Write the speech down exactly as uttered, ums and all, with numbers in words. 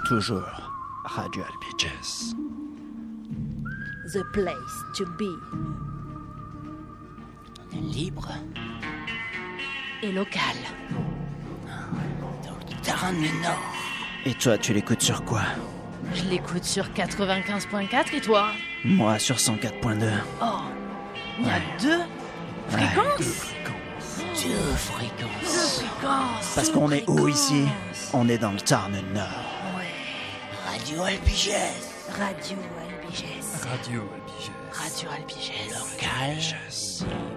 Toujours Radio Albiges. The place to be. Libre Et local. dans le Tarn Nord. Et toi, tu l'écoutes sur quoi? Je l'écoute sur quatre-vingt-quinze virgule quatre et toi? Moi, sur cent quatre virgule deux. Oh, il y a Ouais. deux fréquences. Deux Deux fréquences. fréquences. Parce Deux qu'on est où ici? fréquences. On est dans le Tarn Nord. Ouais. Radio Albiges. Radio Albiges. Radio Albiges. Radio Albiges. Local.